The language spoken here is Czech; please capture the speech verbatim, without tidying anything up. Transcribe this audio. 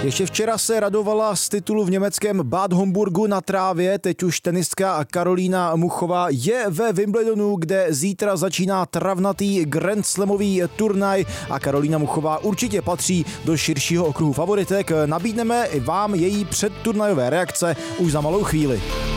Ještě včera se radovala z titulu v německém Bad Homburgu na trávě, teď už tenistka Karolína Muchová je ve Wimbledonu, kde zítra začíná travnatý Grand Slamový turnaj a Karolína Muchová určitě patří do širšího okruhu favoritek. Nabídneme i vám její předturnajové reakce už za malou chvíli.